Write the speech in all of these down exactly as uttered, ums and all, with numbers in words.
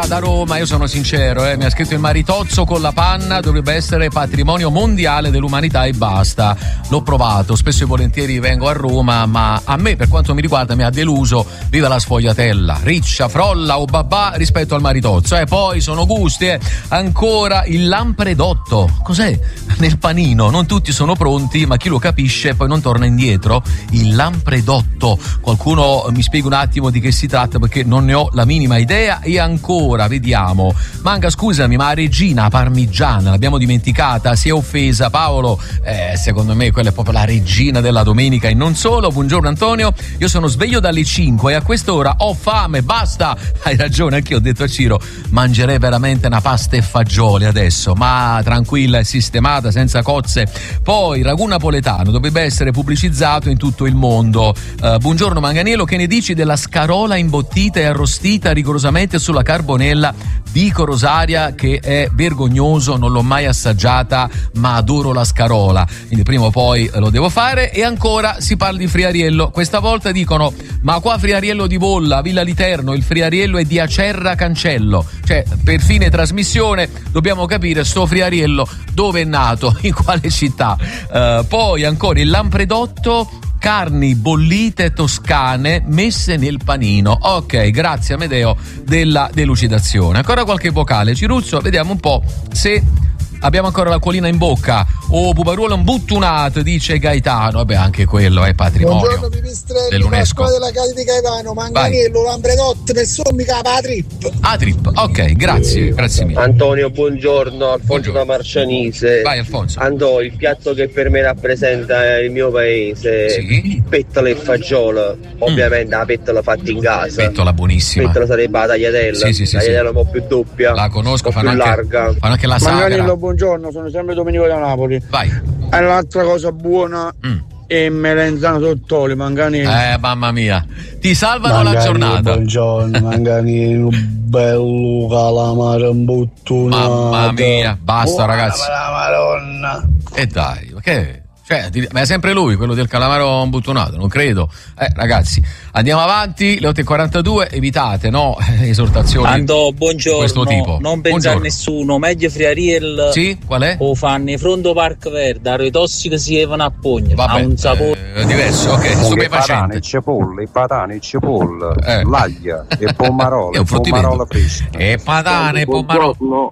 da Roma, io sono sincero, eh, mi ha scritto il maritozzo con la panna, dovrebbe essere patrimonio mondiale dell'umanità e basta. L'ho provato, spesso e volentieri vengo a Roma, ma a me, per quanto mi riguarda, mi ha deluso. Viva la sfogliatella, riccia, frolla o babà rispetto al maritozzo. E eh, poi sono gusti, eh. Ancora il lampredotto. Cos'è? Nel panino, non tutti sono pronti, ma chi lo capisce poi non torna indietro. Il lampredotto. Qualcuno mi spiega un attimo di che si tratta, perché non ne ho la minima idea. E ancora, vediamo. Manga, scusami, ma Regina Parmigiana l'abbiamo dimenticata, si è offesa Paolo. Eh, secondo me quella è proprio la regina della domenica e non solo. Buongiorno Antonio, io sono sveglio dalle cinque e a quest'ora ho fame, basta. Hai ragione, anche io ho detto a Ciro, mangerei veramente una pasta e fagioli adesso, ma tranquilla e sistemata, senza cozze. Poi ragù napoletano dovrebbe essere pubblicizzato in tutto il mondo. Uh, buongiorno Manganiello, che ne dici della scarola imbottita e arrostita rigorosamente sulla carbonella? Dico Rosaria che è vergognoso, non l'ho mai assaggiata, ma adoro la scarola, quindi prima o poi lo devo fare. E ancora si parla di friariello, questa volta dicono ma qua friariello di Bolla, Villa Literno, il friariello è di Acerra Cancello, cioè per fine trasmissione dobbiamo capire sto friariello dove è nato, in quale città. Uh, poi ancora il lampredotto, carni bollite toscane messe nel panino. Ok, grazie Amedeo della delucidazione. Ancora qualche vocale, Ciruzzo, vediamo un po' se abbiamo ancora l'acquolina in bocca. Oh, puparuolo imbuttunato, dice Gaetano. Vabbè, anche quello è patrimonio Buongiorno pipistrelli, dell'UNESCO. Pasqua della Cali di Gaetano, Manganiello, lampredotto, per sommica la trip. Ah, trip, ok, grazie, grazie mille. Antonio, buongiorno, Alfonso Buongiorno. da Marcianise. Vai Alfonso. Andò, il piatto che per me rappresenta il mio paese, Sì. pettola e fagiolo, ovviamente la pettola fatta in casa. Pettola buonissima. Pettola sarebbe la tagliatella, Sì, sì, sì, la tagliatella sì. un po' più doppia, La conosco, un po' fanno più anche, larga. fanno anche la sagra. Manganiello, buongiorno, sono sempre Domenico da Napoli. Vai. E l'altra cosa buona Mm. è melenzano sottoli, Manganiello. Eh, mamma mia, ti salvano la giornata. Buongiorno, Manganiello, bello calamaro imbottunato. Mamma mia, basta Buona ragazzi. la Madonna. E dai, ma che? Cioè, ma è sempre lui, quello del calamaro imbuttonato, non credo. Eh, ragazzi, andiamo avanti, le otto e quarantadue, evitate, no? Esortazioni Andò, di buongiorno, questo tipo. non pensare Buongiorno. a nessuno, meglio friariel. Sì, qual è? O fanno Frondo Park Verde, i tossici si evano a pugno, ha Vabbè, un sapore eh, diverso, ok, stupefacente. cipolle, i patani, i cipolle, Eh. l'aglia, e pomarolo, È un fruttivendolo. pomarolo fresco. E patane, pomarolo.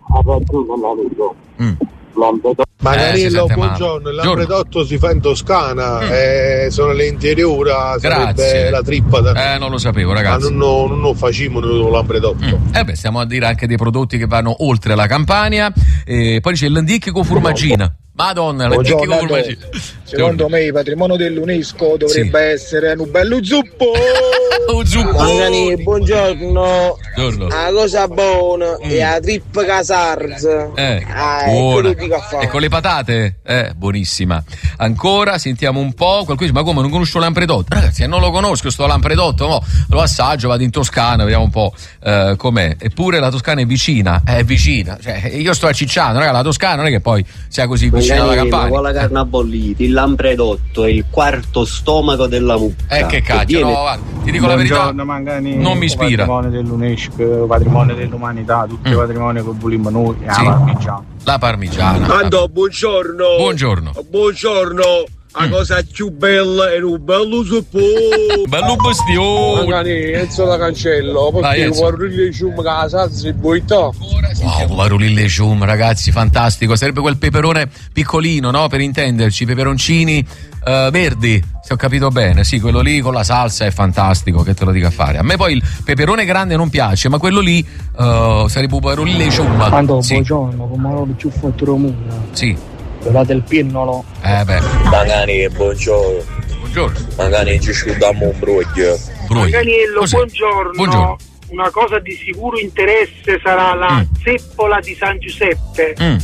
Mm. Manganiello, Eh, si sente male. buongiorno. Il Giorno. lampredotto si fa in Toscana, Mm. eh, sono le interiora, Grazie. sarebbe la trippa da... Eh, non lo sapevo, Ma ragazzi. non, non, non lo facciamo noi con lampredotto. Mm. Eh beh, stiamo a dire anche dei prodotti che vanno oltre la Campania. E poi c'è l'andicchio con formaggina. Madonna, l'andicchio con Buongiorno, formaggina. secondo me il patrimonio dell'UNESCO dovrebbe essere un bello zuppo. Oh, zuppo. Manganiello, buongiorno. Buongiorno. La cosa buona Mm. è la trippa casarz. Eh, Ah, è buona. quello che dico a fare. E con le patate? Eh, buonissima. Ancora, sentiamo un po'. Qualcuno dice, ma come, non conosco lampredotto? Ragazzi, eh, non lo conosco sto lampredotto, mo lo assaggio, vado in Toscana, vediamo un po' eh, com'è. Eppure la Toscana è vicina, è vicina. Cioè, io sto a Cicciano, raga, la Toscana non è che poi sia così vicina alla Campania. Con la carne bollita, il lampredotto è il quarto stomaco della mucca. Eh, che cacchio, no, guarda, ti dico la verità, Manganiello, non mi ispira. patrimonio dell'UNESCO, patrimonio dell'umanità, tutti Mm. i patrimoni che vogliamo noi, Sì. la parmigiana. La parmigiana. Andò, buongiorno. Buongiorno. Buongiorno. La Mm. cosa più bella è un bello zuppo. Bello bastione. Manganiello, Enzo da Cancello, Vai, perché Enzo. guardo il cium che la salsa e boità. Wow, Varulì Legium, ragazzi, fantastico. Sarebbe quel peperone piccolino, no? Per intenderci, peperoncini eh, verdi, se ho capito bene. Sì, quello lì con la salsa è fantastico, che te lo dica a fare. A me poi il peperone grande non piace, ma quello lì eh, sarebbe un Varulì Legium. Quando Sì, buongiorno, come lo più fatto romuna, sì. quella del pinnolo. Eh beh, Magari, buongiorno. buongiorno. Magari ci sciudiamo un broglio. Bruglia. Manganiello, Cos'è? buongiorno. Buongiorno. Una cosa di sicuro interesse sarà la Mm. zeppola di San Giuseppe. Mm.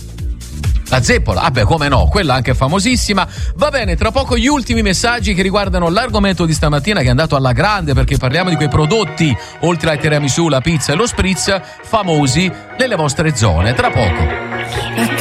La zeppola, ah beh, come no, quella anche famosissima. Va bene, tra poco gli ultimi messaggi che riguardano l'argomento di stamattina, che è andato alla grande, perché parliamo di quei prodotti, oltre ai tiramisù, la pizza e lo spritz, famosi nelle vostre zone. Tra poco.